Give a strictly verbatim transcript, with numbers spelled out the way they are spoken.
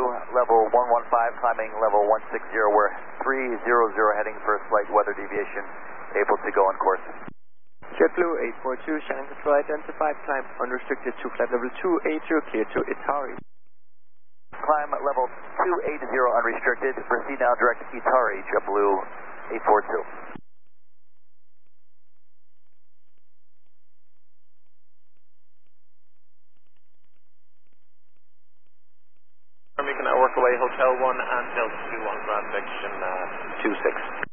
level one one five, climbing level one six zero. We're three zero zero, heading for a slight weather deviation, able to go on course. JetBlue eight four two, Shannon Control identified, climb unrestricted to flight level two eight zero, clear to Itari. Climb level two eight zero unrestricted, proceed now direct Itari, JetBlue eight four two. We can now work away Hotel one and Delta two one ground section uh, two six.